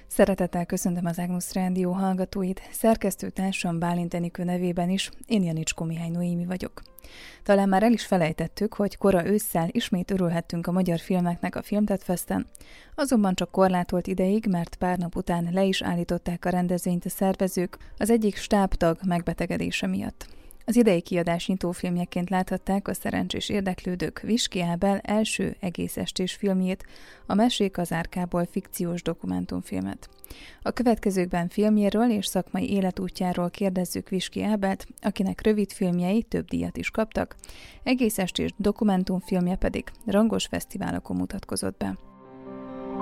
Szeretettel köszöntöm az Ágnusz Rádió hallgatóit, szerkesztőtársam Bálint Enikő nevében is, én Janicskó Mihály Noémi vagyok. Talán már el is felejtettük, hogy kora ősszel ismét örülhettünk a magyar filmeknek a Filmtetfesten, azonban csak korlátolt ideig, mert pár nap után le is állították a rendezvényt a szervezők az egyik stábtag megbetegedése miatt. Az idei kiadás nyitófilmjeként láthatták a szerencsés érdeklődők Viski Ábel első egész estés filmjét, a Mesék az árkából fikciós dokumentumfilmet. A következőkben filmjéről és szakmai életútjáról kérdezzük Viski Ábelt, akinek rövid filmjei több díjat is kaptak, egész estés dokumentumfilmje pedig rangos fesztiválokon mutatkozott be.